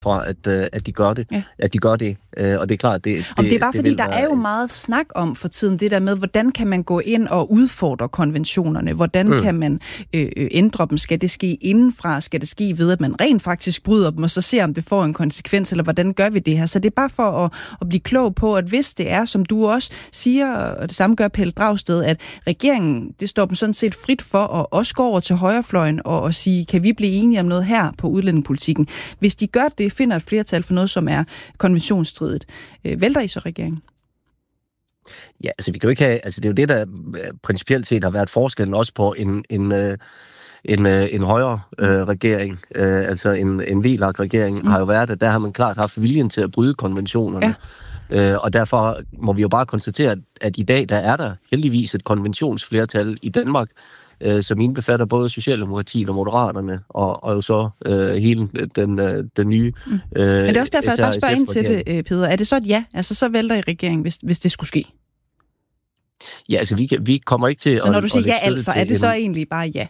fra, at de gør det. Ja. At de gør det. Og det er klart, det er bare fordi, der er jo meget snak om for tiden, det der med, hvordan kan man gå ind og udfordre konventionerne? Hvordan kan man ændre dem? Skal det ske indenfra? Skal det ske ved, at man rent faktisk bryder dem, og så ser, om det får en konsekvens, eller hvordan gør vi det her? Så det er bare for at blive klog på, at hvis det er, som du også siger, og det samme gør Pelle Dragsted, at regeringen, det står dem sådan set frit for at også gå over til højrefløjen og sige, kan vi blive enige om noget her på udlændingepolitikken? Hvis de gør det, finder et flertal for noget, som er konventionsstridigt. Vælter I så regeringen? Ja, altså vi kan jo ikke have, altså det er jo det, der principielt set har været forskellen også på en højre regering, altså en VLAG-regering, har jo været, at der har man klart haft viljen til at bryde konventionerne. Ja. Og derfor må vi jo bare konstatere, at i dag, der er der heldigvis et konventionsflertal i Danmark, som indbefatter både Socialdemokratiet og Moderaterne, og jo så hele den nye... Men det er også derfor, jeg bare spørger ind til det, Peder. Er det så et ja? Altså, så vælter I regeringen, hvis det skulle ske? Ja, altså, vi kommer ikke til... Så når du siger ja, altså, er det så egentlig bare ja?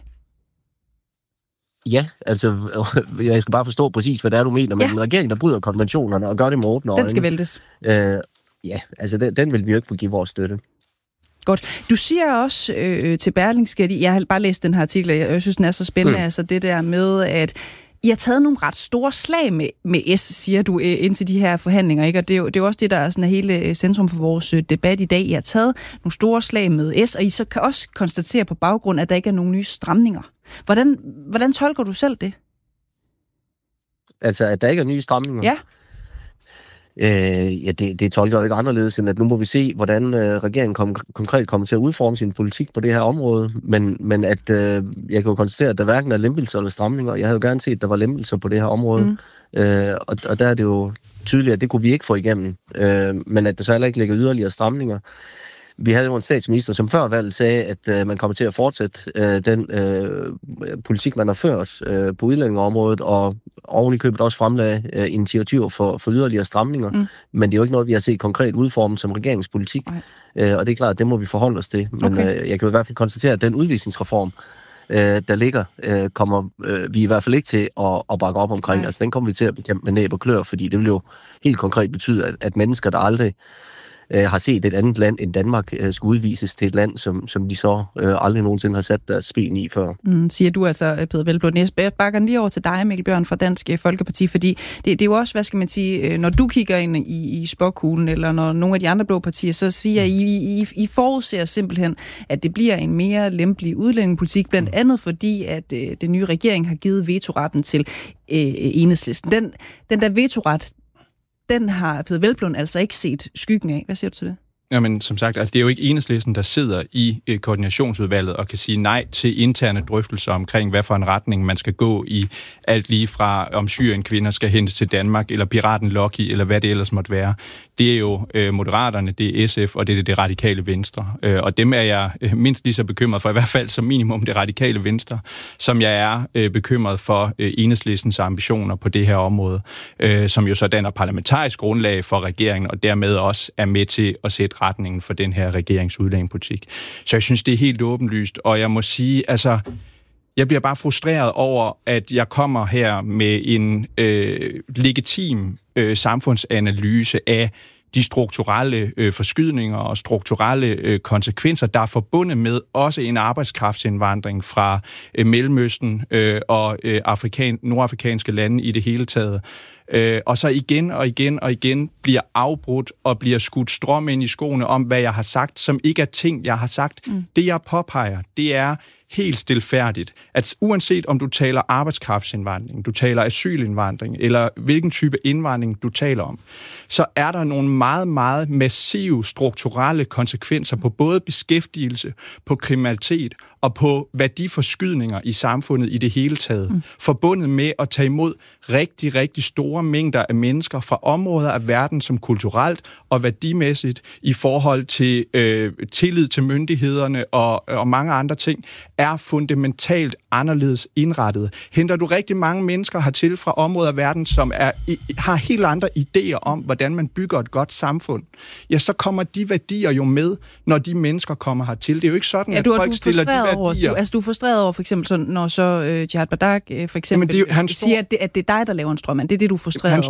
Ja, altså, jeg skal bare forstå præcis, hvad det er, du mener, men en regering, der bryder konventionerne og gør det med åbne øjne... Den skal væltes. Ja, altså, den vil vi jo ikke kunne give vores støtte. Godt. Du siger også til Berlingske, jeg har bare læst den her artikel, jeg synes, den er så spændende, altså det der med, at I har taget nogle ret store slag med S, siger du, ind til de her forhandlinger, ikke? Og det er jo også det, der er sådan hele centrum for vores debat i dag. I har taget nogle store slag med S, og I så kan også konstatere på baggrund, at der ikke er nogen nye stramninger. Hvordan tolker du selv det? Altså, at der ikke er nye stramninger? Ja. Det tolker jo ikke anderledes, end at nu må vi se, hvordan regeringen konkret kommer til at udforme sin politik på det her område. Men at jeg kan jo konstatere, at der hverken er lempelser eller stramninger. Jeg havde jo gerne set, at der var lempelser på det her område. Og der er det jo tydeligt, at det kunne vi ikke få igennem. Men at der så heller ikke ligger yderligere stramninger. Vi havde jo en statsminister, som før valget sagde, at man kommer til at fortsætte den politik, man har ført på udlændingeområdet, og oven i købet også fremlagde initiativer for yderligere stramninger. Men det er jo ikke noget, vi har set konkret udformet som regeringspolitik. Og det er klart, at det må vi forholde os til. Men jeg kan jo i hvert fald konstatere, at den udvisningsreform, der ligger, kommer vi i hvert fald ikke til at bakke op omkring. Altså den kommer vi til at bekæmpe med næb og klør, fordi det vil jo helt konkret betyde, at mennesker, der aldrig har set et andet land end Danmark, skulle udvises til et land, som de så aldrig nogensinde har sat deres ben i før. Siger du altså, Peder Hvelplund. Jeg bakker lige over til dig, Mikkel Bjørn fra Dansk Folkeparti, fordi det er jo også, hvad skal man sige, når du kigger ind i spåkuglen, eller når nogle af de andre blå partier, så siger I forudser simpelthen, at det bliver en mere lempelig udlændingepolitik, blandt andet fordi, at den nye regering har givet vetoretten til Enhedslisten. Den der vetoret, den har Peder Hvelplund altså ikke set skyggen af. Hvad siger du til det? Jamen, som sagt, altså, det er jo ikke Enhedslisten, der sidder i koordinationsudvalget og kan sige nej til interne drøftelser omkring, hvad for en retning man skal gå i. Alt lige fra, om Syrien-kvinder skal hentes til Danmark, eller piraten Lucky, eller hvad det ellers måtte være. Det er jo Moderaterne, det er SF, og det er det radikale Venstre. Og dem er jeg mindst lige så bekymret for, i hvert fald som minimum det radikale Venstre, som jeg er bekymret for Enhedslistens ambitioner på det her område, som jo så danner parlamentarisk grundlag for regeringen, og dermed også er med til at sætte retningen for den her regerings udlændingepolitik. Så jeg synes, det er helt åbenlyst, og jeg må sige, altså, jeg bliver bare frustreret over, at jeg kommer her med en legitim samfundsanalyse af de strukturelle forskydninger og strukturelle konsekvenser, der er forbundet med også en arbejdskraftsindvandring fra Mellemøsten og nordafrikanske lande i det hele taget. Og så igen bliver afbrudt og bliver skudt strom ind i skoene om, hvad jeg har sagt, som ikke er ting, jeg har sagt. Det, jeg påpeger, det er helt stilfærdigt, at uanset om du taler arbejdskraftsindvandring, du taler asylindvandring, eller hvilken type indvandring du taler om, så er der nogle meget, meget massive strukturelle konsekvenser på både beskæftigelse, på kriminalitet og på værdiforskydninger i samfundet i det hele taget, forbundet med at tage imod rigtig, rigtig store mængder af mennesker fra områder af verden, verden, som kulturelt og værdimæssigt i forhold til tillid til myndighederne og mange andre ting, er fundamentalt anderledes indrettet. Henter du rigtig mange mennesker hertil fra områder af verden, som har helt andre idéer om, hvordan man bygger et godt samfund, ja, så kommer de værdier jo med, når de mennesker kommer hertil. Det er jo ikke sådan, at folk stiller de værdier. Du er frustreret over, for eksempel, når så Jihad Bardak for eksempel siger, at det er dig, der laver en strømmand. Det er det, du er frustreret over.